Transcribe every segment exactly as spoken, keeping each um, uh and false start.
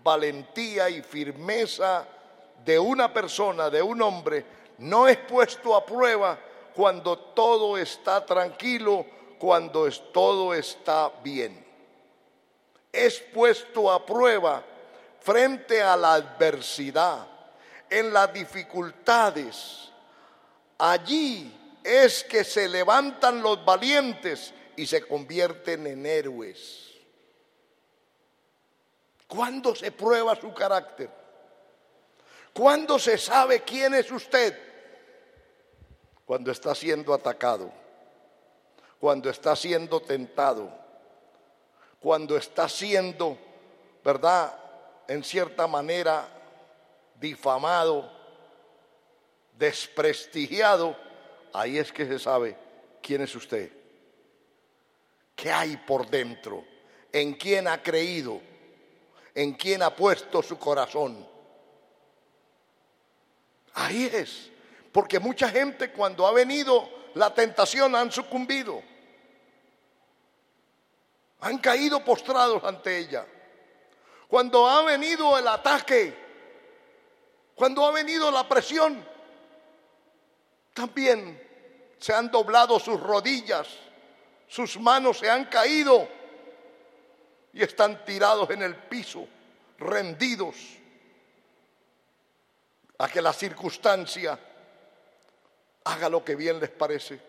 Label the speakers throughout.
Speaker 1: valentía y firmeza de una persona, de un hombre, no es puesto a prueba cuando todo está tranquilo, cuando es, todo está bien. Es puesto a prueba frente a la adversidad, en las dificultades. Allí es que se levantan los valientes y se convierten en héroes. ¿Cuándo se prueba su carácter? ¿Cuándo se sabe quién es usted? Cuando está siendo atacado, cuando está siendo tentado, cuando está siendo, ¿verdad?, en cierta manera difamado, desprestigiado. Ahí es que se sabe quién es usted, qué hay por dentro, en quién ha creído, en quién ha puesto su corazón. Ahí es, porque mucha gente cuando ha venido la tentación han sucumbido, han caído postrados ante ella. Cuando ha venido el ataque, cuando ha venido la presión, también se han doblado sus rodillas, sus manos se han caído y están tirados en el piso, rendidos a que la circunstancia haga lo que bien les parece.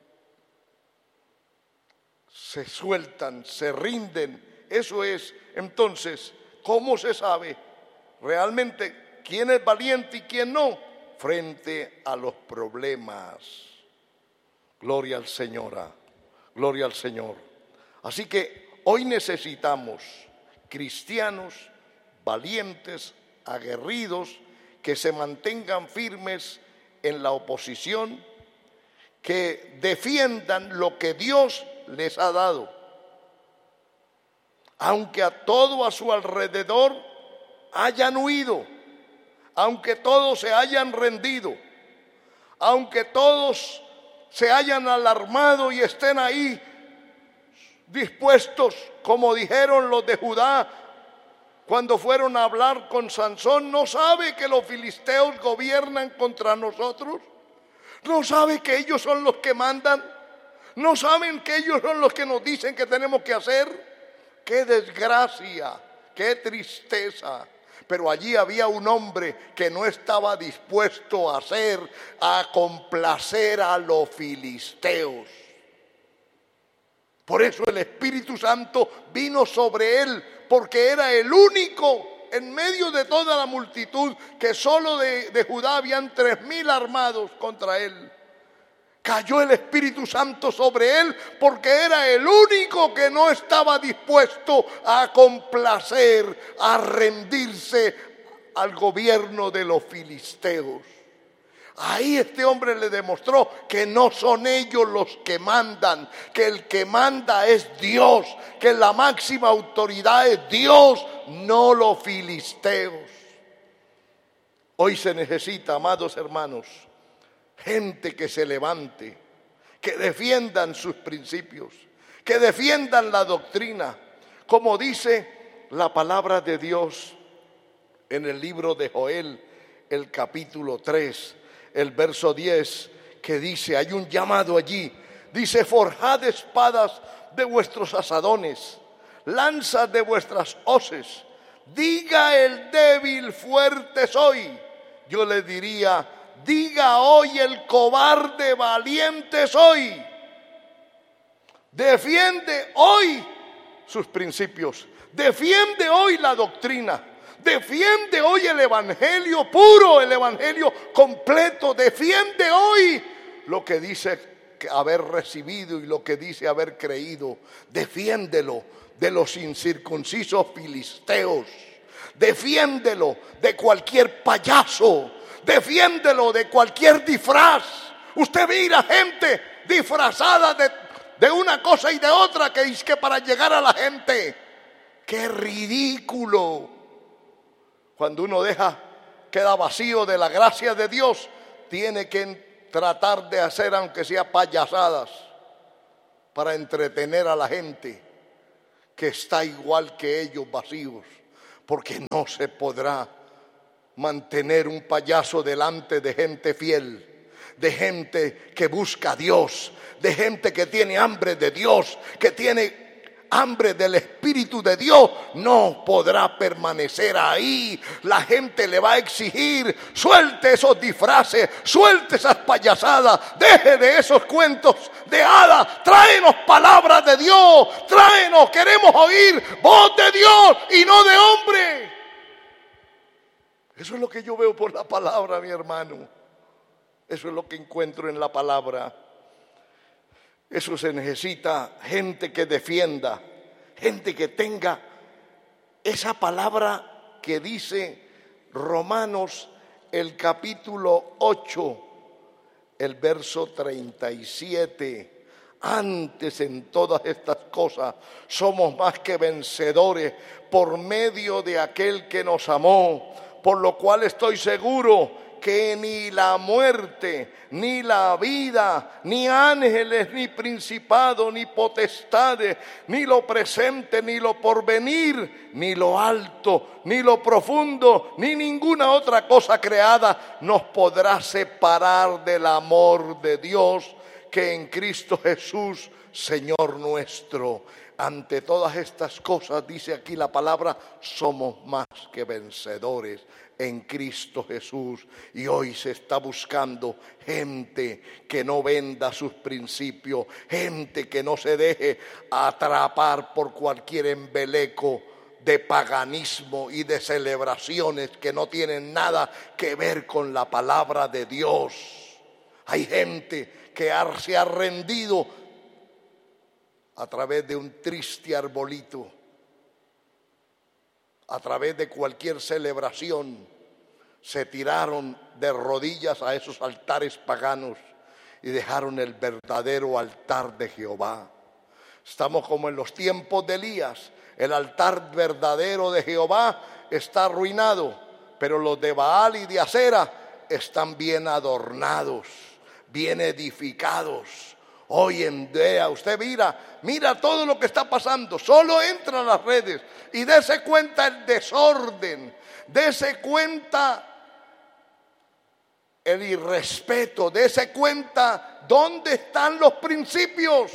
Speaker 1: Se sueltan, se rinden. Eso es, entonces, ¿cómo se sabe realmente quién es valiente y quién no? Frente a los problemas. Gloria al Señor, gloria al Señor. Así que hoy necesitamos cristianos valientes, aguerridos, que se mantengan firmes en la oposición, que defiendan lo que Dios les ha dado. Aunque a todo a su alrededor hayan huido, aunque todos se hayan rendido, aunque todos se hayan alarmado y estén ahí dispuestos, como dijeron los de Judá cuando fueron a hablar con Sansón: ¿no sabe que los filisteos gobiernan contra nosotros? ¿No sabe que ellos son los que mandan? ¿No saben que ellos son los que nos dicen que tenemos que hacer? ¡Qué desgracia! ¡Qué tristeza! Pero allí había un hombre que no estaba dispuesto a hacer, a complacer a los filisteos. Por eso el Espíritu Santo vino sobre él, porque era el único en medio de toda la multitud, que solo de, de Judá habían tres mil armados contra él. Cayó el Espíritu Santo sobre él porque era el único que no estaba dispuesto a complacer, a rendirse al gobierno de los filisteos. Ahí este hombre le demostró que no son ellos los que mandan, que el que manda es Dios, que la máxima autoridad es Dios, no los filisteos. Hoy se necesita, amados hermanos, gente que se levante, que defiendan sus principios, que defiendan la doctrina, como dice la palabra de Dios en el libro de Joel, el capítulo tres, el verso diez, que dice, hay un llamado allí, dice: forjad espadas de vuestros asadones, lanzas de vuestras hoces, diga el débil, fuerte soy. Yo le diría: diga hoy el cobarde, valiente soy. Defiende hoy sus principios, defiende hoy la doctrina, defiende hoy el evangelio puro, el evangelio completo, defiende hoy lo que dice haber recibido y lo que dice haber creído. Defiéndelo de los incircuncisos filisteos, defiéndelo de cualquier payaso, defiéndelo de cualquier disfraz. Usted mira gente disfrazada de, de una cosa y de otra, que es que para llegar a la gente. ¡Qué ridículo! Cuando uno deja, queda vacío de la gracia de Dios, tiene que tratar de hacer, aunque sea payasadas, para entretener a la gente que está igual que ellos, vacíos. porque no se podrá mantener un payaso delante de gente fiel, de gente que busca a Dios, de gente que tiene hambre de Dios, que tiene hambre del Espíritu de Dios. No podrá permanecer ahí. La gente le va a exigir: suelte esos disfraces, suelte esas payasadas, deje de esos cuentos de hadas, tráenos palabras de Dios, tráenos, queremos oír voz de Dios y no de hombre. Eso es lo que yo veo por la palabra, mi hermano. Eso es lo que encuentro en la palabra. Eso se necesita, gente que defienda, gente que tenga esa palabra que dice Romanos, el capítulo ocho, el verso treinta y siete. Antes, en todas estas cosas, somos más que vencedores por medio de aquel que nos amó, por lo cual estoy seguro que ni la muerte, ni la vida, ni ángeles, ni principados, ni potestades, ni lo presente, ni lo porvenir, ni lo alto, ni lo profundo, ni ninguna otra cosa creada nos podrá separar del amor de Dios que en Cristo Jesús, Señor nuestro. Ante todas estas cosas, dice aquí la palabra, somos más que vencedores en Cristo Jesús. Y hoy se está buscando gente que no venda sus principios, gente que no se deje atrapar por cualquier embeleco de paganismo y de celebraciones que no tienen nada que ver con la palabra de Dios. Hay gente que se ha rendido a través de un triste arbolito, a través de cualquier celebración, se tiraron de rodillas a esos altares paganos y dejaron el verdadero altar de Jehová. Estamos como en los tiempos de Elías. El altar verdadero de Jehová está arruinado, pero los de Baal y de Acera están bien adornados, bien edificados. Hoy en día usted mira, mira todo lo que está pasando. Solo entra a las redes y dése cuenta el desorden, dése cuenta el irrespeto, dése cuenta dónde están los principios.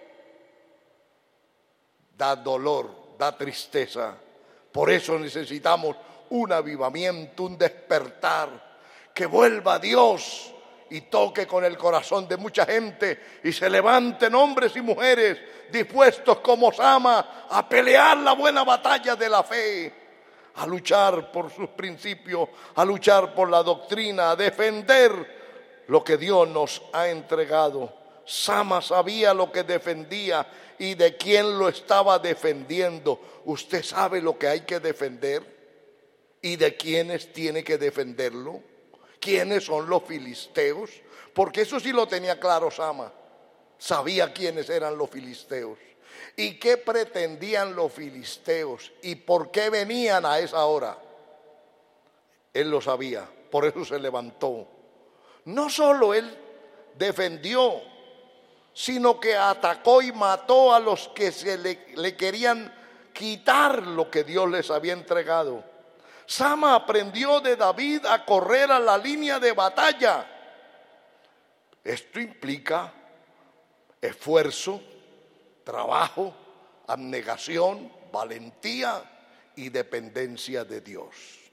Speaker 1: Da dolor, da tristeza. Por eso necesitamos un avivamiento, un despertar, que vuelva a Dios y toque con el corazón de mucha gente y se levanten hombres y mujeres dispuestos como Sama a pelear la buena batalla de la fe, a luchar por sus principios, a luchar por la doctrina, a defender lo que Dios nos ha entregado. Sama sabía lo que defendía y de quién lo estaba defendiendo. ¿Usted sabe lo que hay que defender y de quiénes tiene que defenderlo? ¿Quiénes son los filisteos? Porque eso sí lo tenía claro Sama. Sabía quiénes eran los filisteos y qué pretendían los filisteos y por qué venían a esa hora. Él lo sabía, por eso se levantó. No solo él defendió, sino que atacó y mató a los que se le, le querían quitar lo que Dios les había entregado. Sama aprendió de David a correr a la línea de batalla. Esto implica esfuerzo, trabajo, abnegación, valentía y dependencia de Dios.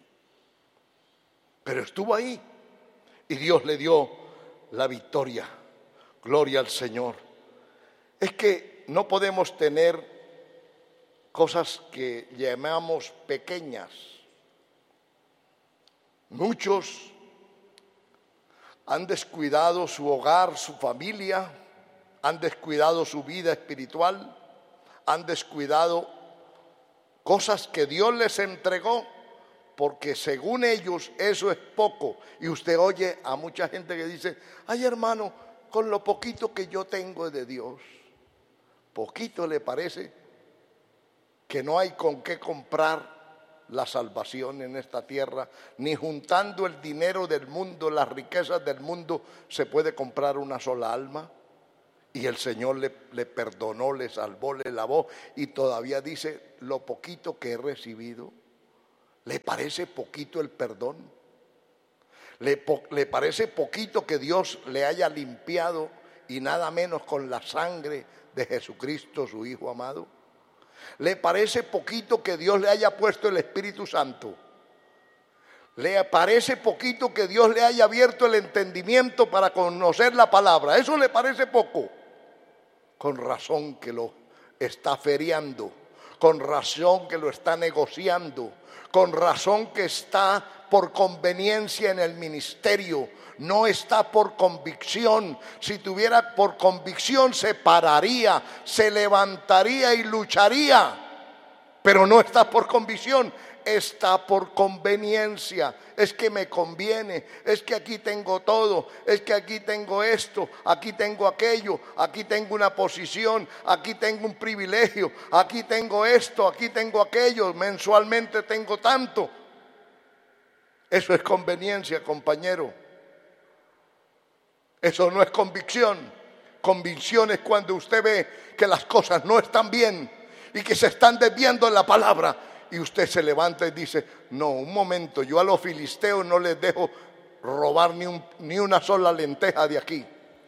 Speaker 1: Pero estuvo ahí y Dios le dio la victoria. Gloria al Señor. Es que no podemos tener cosas que llamamos pequeñas. Muchos han descuidado su hogar, su familia, han descuidado su vida espiritual, han descuidado cosas que Dios les entregó, porque según ellos eso es poco. Y usted oye a mucha gente que dice: ay, hermano, con lo poquito que yo tengo de Dios. ¿Poquito le parece? Que no hay con qué comprar la salvación en esta tierra, ni juntando el dinero del mundo, las riquezas del mundo, se puede comprar una sola alma. Y el Señor le, le perdonó, le salvó, le lavó, y todavía dice: lo poquito que he recibido. ¿Le parece poquito el perdón? ¿Le, po- ¿Le parece poquito que Dios le haya limpiado y nada menos con la sangre de Jesucristo, su Hijo amado? ¿Le parece poquito que Dios le haya puesto el Espíritu Santo? ¿Le parece poquito que Dios le haya abierto el entendimiento para conocer la palabra? ¿Eso le parece poco? Con razón que lo está feriando, con razón que lo está negociando, con razón que está por conveniencia en el ministerio, no está por convicción. Si tuviera por convicción se pararía, se levantaría y lucharía, pero no está por convicción, está por conveniencia. Es que me conviene, es que aquí tengo todo, es que aquí tengo esto, aquí tengo aquello, aquí tengo una posición, aquí tengo un privilegio, aquí tengo esto, aquí tengo aquello, mensualmente tengo tanto. Eso es conveniencia, compañero. Eso no es convicción. Convicción es cuando usted ve que las cosas no están bien y que se están desviando en la palabra, y usted se levanta y dice: no, un momento, yo a los filisteos no les dejo robar ni, un, ni una sola lenteja de aquí.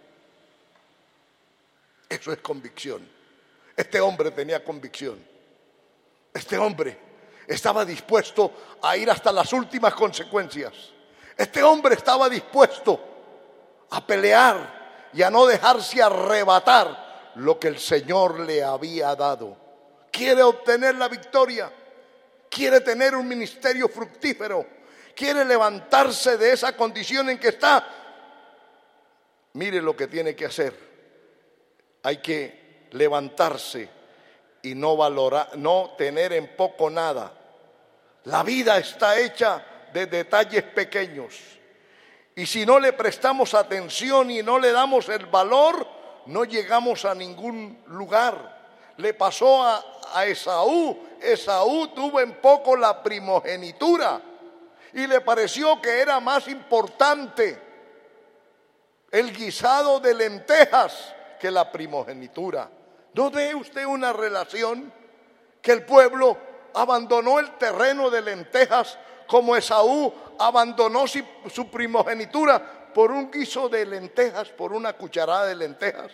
Speaker 1: Eso es convicción. Este hombre tenía convicción. Este hombre estaba dispuesto a ir hasta las últimas consecuencias. Este hombre estaba dispuesto a pelear y a no dejarse arrebatar lo que el Señor le había dado. Quiere obtener la victoria, quiere tener un ministerio fructífero, quiere levantarse de esa condición en que está. Mire lo que tiene que hacer. Hay que levantarse y no valorar, no tener en poco nada. La vida está hecha de detalles pequeños, y si no le prestamos atención y no le damos el valor, no llegamos a ningún lugar. Le pasó a, a Esaú. Esaú tuvo en poco la primogenitura y le pareció que era más importante el guisado de lentejas que la primogenitura. ¿No ve usted una relación? Que el pueblo abandonó el terreno de lentejas como Esaú abandonó su primogenitura por un guiso de lentejas, por una cucharada de lentejas.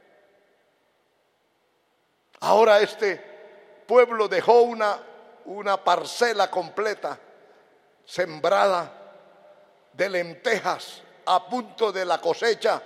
Speaker 1: Ahora este pueblo dejó una, una parcela completa sembrada de lentejas a punto de la cosecha.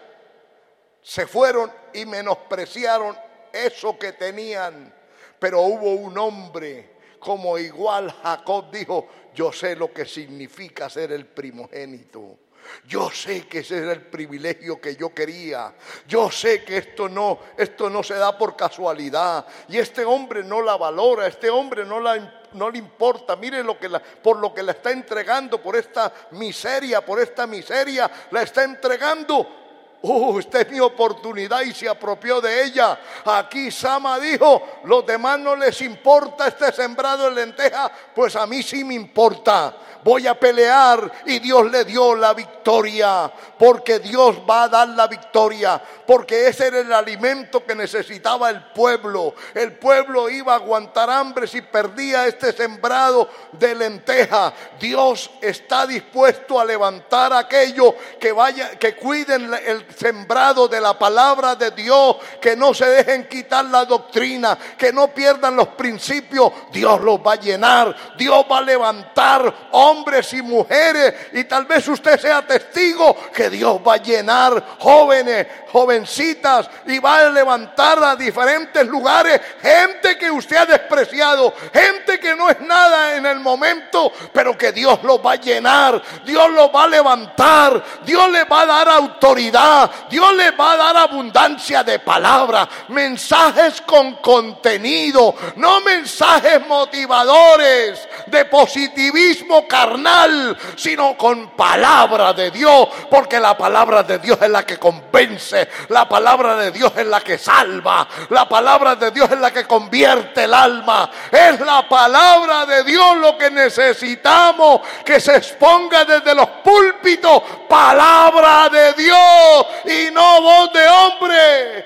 Speaker 1: Se fueron y menospreciaron eso que tenían. Pero hubo un hombre, como igual Jacob dijo: yo sé lo que significa ser el primogénito. Yo sé que ese era el privilegio que yo quería. Yo sé que esto no, esto no se da por casualidad. Y este hombre no la valora, este hombre no la no le importa. Mire lo que la, por lo que la está entregando, por esta miseria, por esta miseria la está entregando. Uh, esta es mi oportunidad, y se apropió de ella. Aquí Sama dijo: los demás no les importa este sembrado en lentejas, pues a mí sí me importa. Voy a pelear, y Dios le dio la victoria, porque Dios va a dar la victoria, porque ese era el alimento que necesitaba el pueblo. El pueblo iba a aguantar hambre si perdía este sembrado de lenteja. Dios está dispuesto a levantar aquello que vaya, que cuiden el sembrado de la palabra de Dios, que no se dejen quitar la doctrina, que no pierdan los principios. Dios los va a llenar, Dios va a levantar hombres y mujeres, y tal vez usted sea testigo que Dios va a llenar jóvenes, jovencitas, y va a levantar a diferentes lugares gente que usted ha despreciado, gente que no es nada en el momento, pero que Dios los va a llenar, Dios los va a levantar, Dios les va a dar autoridad, Dios les va a dar abundancia de palabra, mensajes con contenido, no mensajes motivadores de positivismo carnal, sino con palabra de Dios, porque la palabra de Dios es la que convence, la palabra de Dios es la que salva, la palabra de Dios es la que convierte el alma. Es la palabra de Dios lo que necesitamos, que se exponga desde los púlpitos, palabra de Dios y no voz de hombre.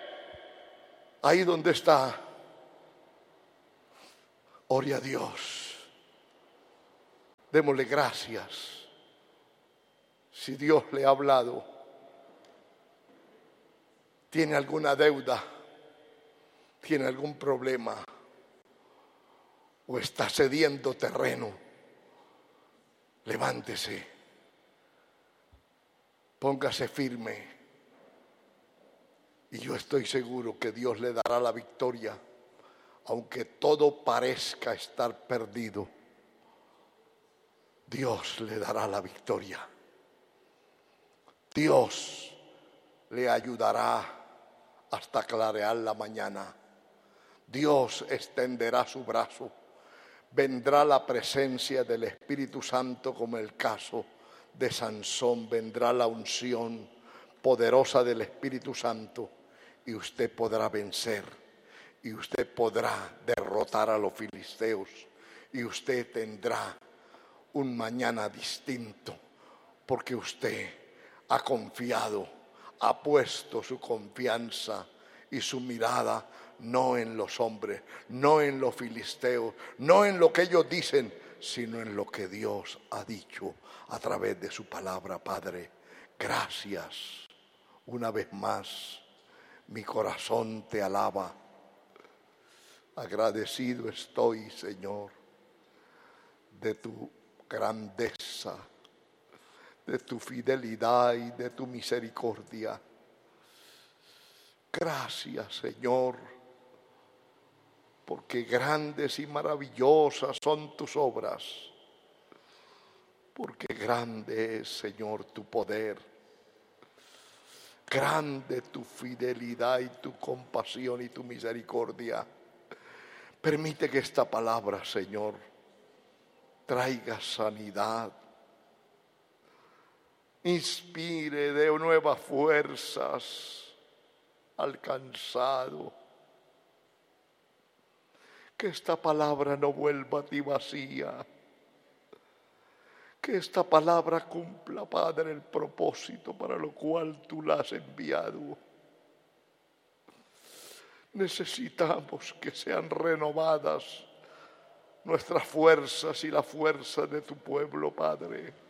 Speaker 1: Ahí donde está, ore a Dios. Démosle gracias. Si Dios le ha hablado, tiene alguna deuda, tiene algún problema o está cediendo terreno, levántese, póngase firme y yo estoy seguro que Dios le dará la victoria, aunque todo parezca estar perdido. Dios le dará la victoria. Dios le ayudará hasta clarear la mañana. Dios extenderá su brazo. Vendrá la presencia del Espíritu Santo como el caso de Sansón. Vendrá la unción poderosa del Espíritu Santo y usted podrá vencer. Y usted podrá derrotar a los filisteos. Y usted tendrá un mañana distinto. Porque usted ha confiado, ha puesto su confianza y su mirada no en los hombres, no en los filisteos, no en lo que ellos dicen, sino en lo que Dios ha dicho a través de su palabra. Padre, gracias. Una vez más, mi corazón te alaba. Agradecido estoy, Señor, de tu grandeza, de tu fidelidad y de tu misericordia. Gracias, Señor, porque grandes y maravillosas son tus obras, porque grande es, Señor, tu poder, grande tu fidelidad y tu compasión y tu misericordia. Permite que esta palabra, Señor, traiga sanidad, inspire de nuevas fuerzas al cansado. Que esta palabra no vuelva a ti vacía. Que esta palabra cumpla, Padre, el propósito para lo cual tú la has enviado. Necesitamos que sean renovadas nuestras fuerzas y la fuerza de tu pueblo, Padre.